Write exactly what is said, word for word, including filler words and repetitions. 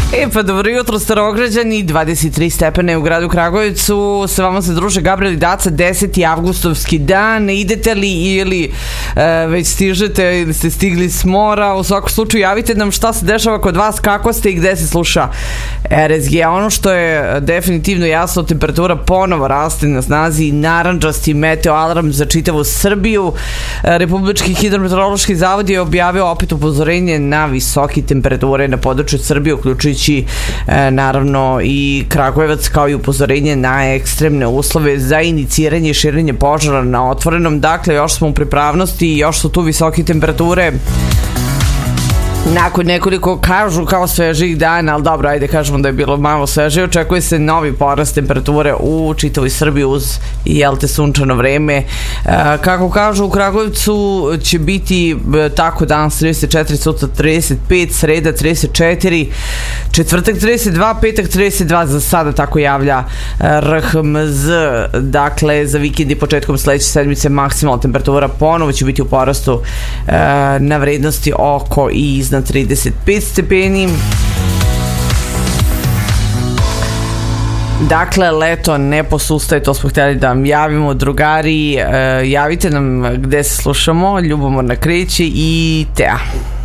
E pa dobro jutro Starograđani, dvadeset tri stepene u gradu Kragujevcu, sa vama se druže Gabriel i Daca, deseti avgustovski dan. Idete li ili e, već stižete ili ste stigli s mora? U svakom slučaju javite nam šta se dešava kod vas, kako ste i gde se sluša R S G. Ono što je definitivno jasno, temperatura ponovo raste, na snazi narandžasti meteo alarm za čitavu Srbiju. e, Republički hidrometeorološki zavod je objavio opet upozorenje na visoke temperature na području Srbije, uključujući E, naravno i Kragujevac, kao i upozorenje na ekstremne uslove za iniciranje i širenje požara na otvorenom. Dakle, još smo u pripravnosti i još su tu visoke temperature. Nakon nekoliko, kažu, kao svežih dana, ali dobro, ajde kažemo da je bilo malo sveže, očekuje se novi porast temperature u čitavoj Srbiji uz, jel te, sunčano vreme. E, kako kažu, u Kragujevcu će biti e, tako danas trideset četiri, sutra trideset pet, sreda trideset četiri, četvrtak trideset dva, petak trideset dva, za sada tako javlja R H M Z. Dakle, za vikend i početkom sledeće sedmice maksimalna temperatura ponovo će biti u porastu e, na vrednosti oko i iznad trideset pet stepeni. Dakle, leto ne posustaje, to smo htjeli da vam javimo, drugari. E, javite nam gde se slušamo. Ljubomorna kreće i Tea.